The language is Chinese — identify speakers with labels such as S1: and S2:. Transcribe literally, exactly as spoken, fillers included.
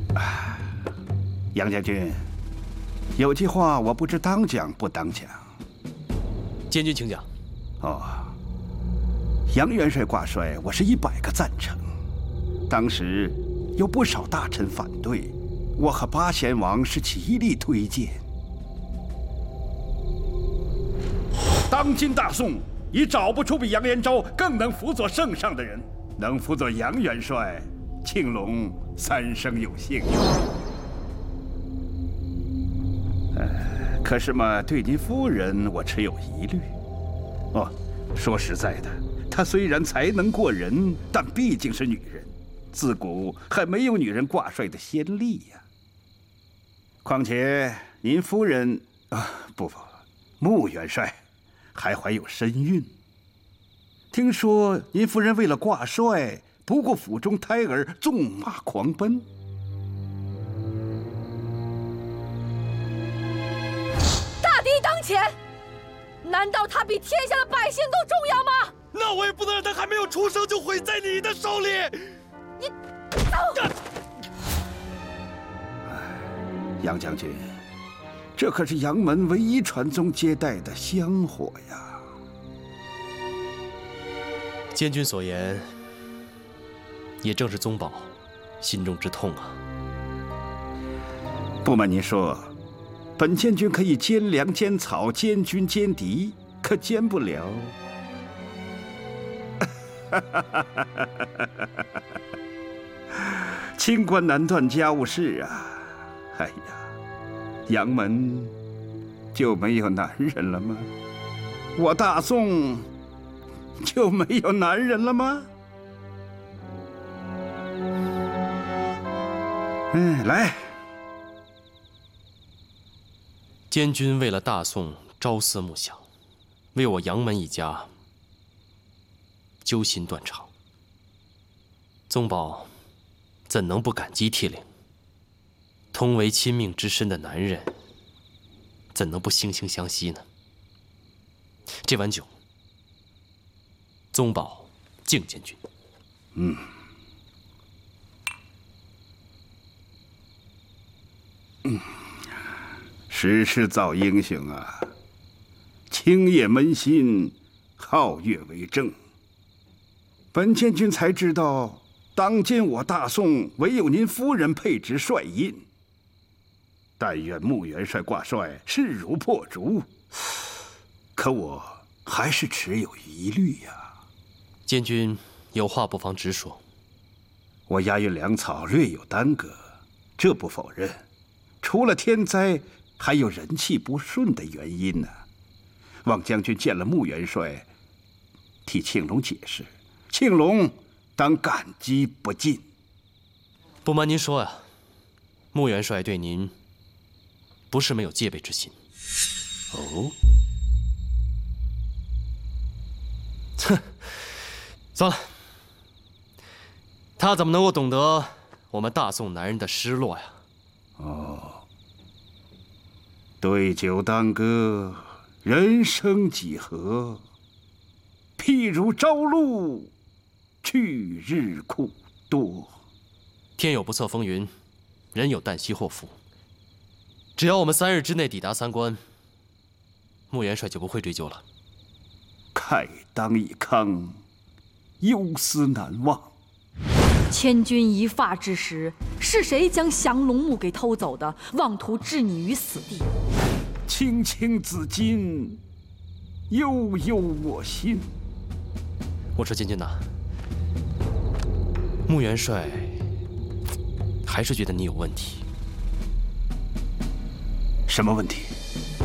S1: 杨将军，有句话我不知当讲不当讲。
S2: 监军请讲。
S1: 哦，杨元帅挂帅，我是一百个赞成。当时有不少大臣反对，我和八贤王是极力推荐。当今大宋已找不出比杨延昭更能辅佐圣上的人，能辅佐杨元帅，庆隆三生有幸。可是嘛，对您夫人我持有疑虑。哦，说实在的，她虽然才能过人，但毕竟是女人，自古还没有女人挂帅的先例呀。况且您夫人啊，不不，穆元帅还怀有身孕。听说您夫人为了挂帅，不顾府中胎儿，纵马狂奔。
S3: 大敌当前，难道他比天下的百姓都重要吗？
S2: 那我也不能让他还没有出生就毁在你的手里。
S3: 你走！
S1: 杨将军，这可是杨门唯一传宗接代的香火呀！
S2: 监军所言，也正是宗保心中之痛啊。
S1: 不瞒您说，本监军可以兼粮兼草，兼军兼敌，可兼不了。清官难断家务事啊！哎呀，杨门就没有男人了吗？我大宋就没有男人了吗？嗯，来。
S2: 监军为了大宋朝思暮想，为我杨门一家揪心断肠。宗保怎能不感激涕零？同为亲命之身的男人，怎能不惺惺相惜呢？这碗酒，宗保敬监军。
S1: 嗯。嗯。时势造英雄啊！清夜扪心，皓月为证。本监军才知道，当今我大宋唯有您夫人配执帅印。但愿穆元帅挂帅，势如破竹。可我还是持有疑虑呀。
S2: 监军有话不妨直说。
S1: 我押运粮草略有耽搁，这不否认。除了天灾，还有人气不顺的原因呢。望将军见了穆元帅，替庆隆解释，庆隆当感激不尽。
S2: 不瞒您说呀，穆元帅对您不是没有戒备之心。
S1: 哦，
S2: 哼，算了，他怎么能够懂得我们大宋男人的失落呀？
S1: 哦。对酒当歌，人生几何？譬如朝露，去日苦多。
S2: 天有不测风云，人有旦夕祸福。只要我们三日之内抵达三关，穆元帅就不会追究了。
S1: 慨当以慷，忧思难忘。
S3: 千钧一发之时，是谁将降龙木给偷走的？妄图置你于死地。
S1: 青青子衿，悠悠我心。
S2: 我说监军呐，穆元帅还是觉得你有问题。
S1: 什么问题？